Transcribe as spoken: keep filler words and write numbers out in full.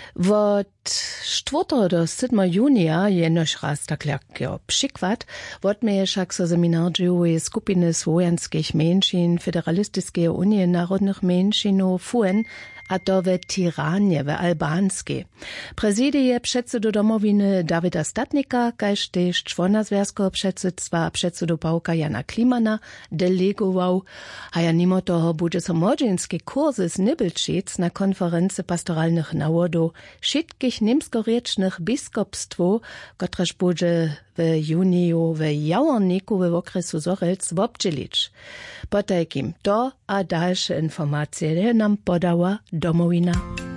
Od czwartego do siódmego junia je nasz raz tak jako przykład. Wotmieje však so seminar dziełowej skupiny słowiańskich mniejszyn Federalistycznej Unii Narodnych Mniejszynów F U N, a to we Tiranie, we Albanskiej. Prezyduje przedsedu domowiny Dawida Statnika, kaž tež człona związkowego przedsedztwa przedsedu Pawka Jana Klimana delegował, a ja mimo toho bude so młodzieńskie kursy z Nibelčic na konferencji pastoralnych nawodów wszystkich niemskoriecznych biskupstwów, kotreż bude w juniju w Jaworniku w okresu Zorelc obdzielić. Po takim to a dalsze informacje nam podała domowina.